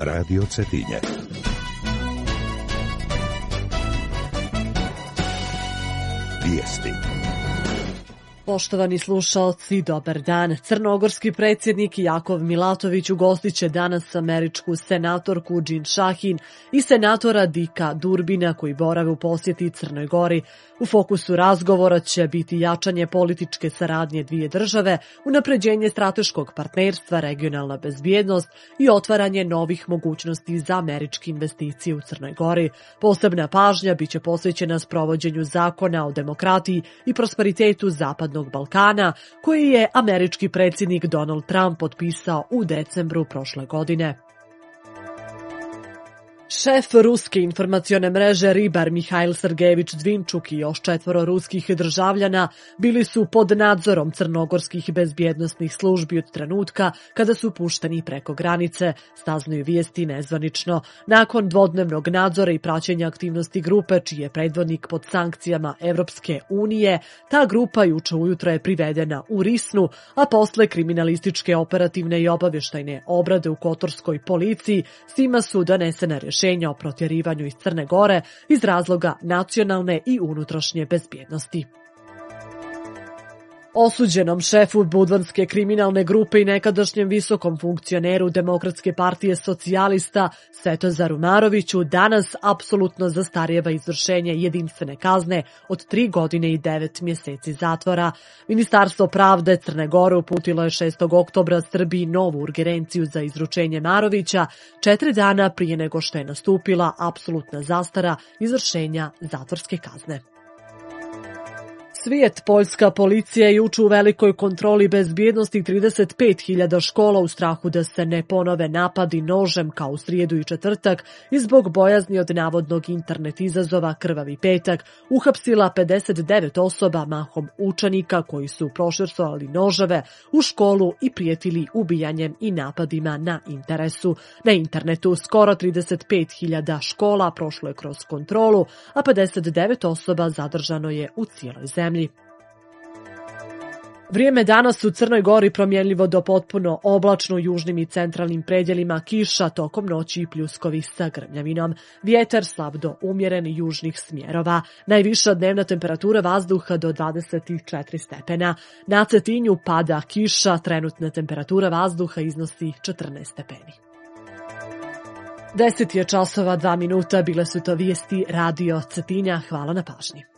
Radio Cetinje. Vijesti. Poštovani slušalci, dobar dan. Crnogorski predsjednik Jakov Milatović ugostit će danas američku senatorku Džin Šahin i senatora Dika Durbina koji borave u posjeti Crnoj Gori. U fokusu razgovora će biti jačanje političke saradnje dvije države, unapređenje strateškog partnerstva, regionalna bezbjednost i otvaranje novih mogućnosti za američke investicije u Crnoj Gori. Posebna pažnja biće posvećena sprovođenju zakona o demokratiji i prosperitetu Zapadnog Balkana, koji je američki predsjednik Donald Trump potpisao u decembru prošle godine. Šef ruske informacione mreže Ribar Mihajl Sergejević Dvinčuk i još 4 ruskih državljana bili su pod nadzorom crnogorskih bezbjednosnih službi od trenutka kada su pušteni preko granice, saznaju vijesti nezvanično. Nakon dvodnevnog nadzora i praćenja aktivnosti grupe, čiji je predvodnik pod sankcijama Evropske unije, ta grupa juče ujutro je privedena u Risnu, a posle kriminalističke operativne i obavještajne obrade u kotorskoj policiji svima su donesena rješenja o protjerivanju iz Crne Gore iz razloga nacionalne i unutrašnje bezbjednosti. Osuđenom šefu budvanske kriminalne grupe i nekadašnjem visokom funkcioneru Demokratske partije socijalista Svetozaru Maroviću danas apsolutno zastarijeva izvršenje jedinstvene kazne od 3 godine i 9 mjeseci zatvora. Ministarstvo pravde Crne Gore uputilo je 6. oktobra Srbiji novu urgenciju za izručenje Marovića 4 dana prije nego što je nastupila apsolutna zastara izvršenja zatvorske kazne. Svijet, poljska policija je juče u velikoj kontroli bezbjednosti 35.000 škola u strahu da se ne ponove napadi nožem kao u srijedu i četvrtak i zbog bojazni od navodnog internet izazova Krvavi petak uhapsila 59 osoba, mahom učenika koji su prošvercovali noževe u školu i prijetili ubijanjem i napadima na interesu. Na internetu skoro 35.000 škola prošlo je kroz kontrolu, a 59 osoba zadržano je u cijeloj zemlji. Vrijeme danas u Crnoj Gori promjenljivo do potpuno oblačno, u južnim i centralnim predjelima kiša, tokom noći i pljuskovi sa grmljavinom. Vjetar slab do umjeren južnih smjerova. Najviša dnevna temperatura vazduha do 24 stepena. Na Cetinju pada kiša, trenutna temperatura vazduha iznosi 14 stepeni. 10 je časova 2 minuta, bile su to vijesti Radio Cetinja. Hvala na pažnji.